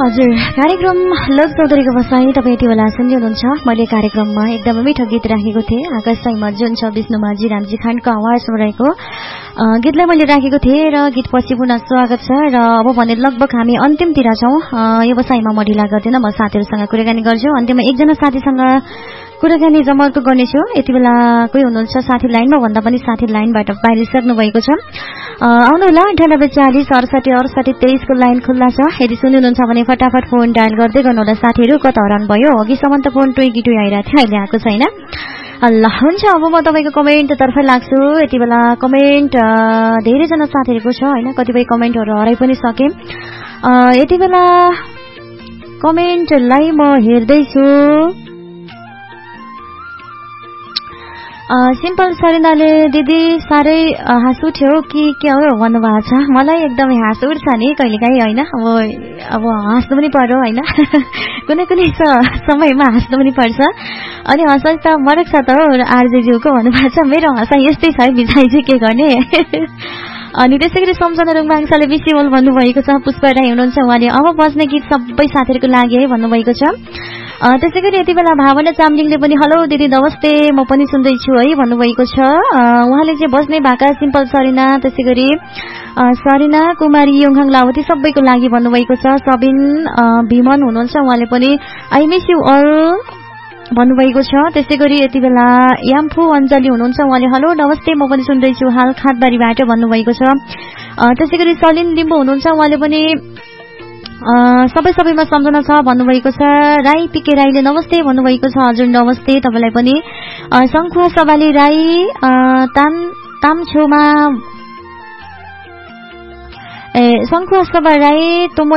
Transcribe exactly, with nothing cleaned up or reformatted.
हजुर कार्यक्रम लोक चौधरीको बसाई तपाईँ यति बेला सुन्दै हुनुहुन्छ। मैले कार्यक्रममा एकदमै मिठो गीत राखेको थिएँ। आकाश साईमा जुन छ विष्णुमाझी रामजी खानको आवाजमा रहेको गीतलाई मैले राखेको थिएँ र गीत पछि पुनः स्वागत छ। र अब भने लगभग हामी अन्तिमतिर छौँ। यो बसाईमा म ढिला गर्दिनँ, म साथीहरूसँग कुराकानी गर्छु। अन्त्यमा एकजना साथीसँग कुराकानी जमर्को गर्नेछु। यति बेला कोही हुनुहुन्छ साथी लाइनमा भन्दा पनि साथी लाइनबाट बाहिरिसक्नु भएको छ। आउनुहोला अन्ठानब्बे चालिस अडसठी अडसठी तेइसको लाइन खुल्ला छ। यदि सुन्नुहुन्छ भने फटाफट फोन डायल गर्दै गर्नुहोला साथीहरू। कता हरान भयो, अघिसम्म त फोन टुई गिटुई आइरहेको थियो, अहिले आएको छैन। ल हुन्छ, अब म तपाईँको कमेन्टतर्फ लाग्छु। यति बेला कमेन्ट धेरैजना साथीहरूको छ होइन, कतिपय कमेन्टहरू हराइ पनि सके। यति बेला कमेन्टलाई म हेर्दैछु। सिम्पल सरिनाले दिदी साह्रै हाँस उठ्यो कि क्या हो भन्नुभएको छ। मलाई एकदमै हाँस उठ्छ नि कहिलेकाहीँ होइन। अब अब हाँस्नु पनि पर्यो होइन, कुनै कुनै समयमा हाँस्नु पनि पर्छ। अनि हँसाइ त मरक छ त हो आरजेज्यूको भन्नुभएको छ। मेरो हँसाइ यस्तै छ है, बिचाइ चाहिँ के गर्ने। अनि त्यसै गरी सम्झना रुङमाङसाले विसिवल भन्नुभएको छ। पुष्पा राई हुनुहुन्छ, उहाँले अब बज्ने गीत सबै साथीहरूको लागि है भन्नुभएको छ। त्यसै गरी यति बेला भावना चामलिङले पनि हेलो दिदी नमस्ते, म पनि सुन्दैछु है भन्नुभएको छ। उहाँले चाहिँ बस्ने भाका सिम्पल सरिना, त्यसै गरी सरिना कुमारी योङहाङ लावती सबैको लागि भन्नुभएको छ। सबिन भीमन हुनुहुन्छ, उहाँले पनि आई मिस यु अल भन्नुभएको छ। त्यसै गरी यति बेला याम्फू अञ्जली हुनुहुन्छ, उहाँले हेलो नमस्ते, म पनि सुन्दैछु हाल खातबारीबाट भन्नुभएको छ। त्यसै गरी सलिन लिम्बू हुनुहुन्छ, उहाँले पनि सबै सबैमा सम्झना छ भन्नुभएको छ। राई पिके राईले नमस्ते भन्नुभएको छ। हजुर नमस्ते तपाईँलाई पनि। शङ्खुवा सवाली राई ताम ताम छेउमा ए शङ्खुवा सभा राई तोमो